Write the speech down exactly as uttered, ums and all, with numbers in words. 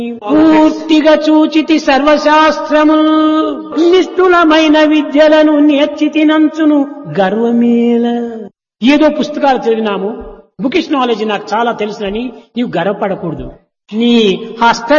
పూర్తిగా చూచితి సర్వశాస్త్రము నిష్ఠులమైన విద్యలను నేర్చితినంచును గర్వమేల. ఏదో పుస్తకాలు చదివినాము, బుకిష్ నాలెడ్జ్ నాకు చాలా తెలుసునని నీవు గర్వపడకూడదు. నీ హస్త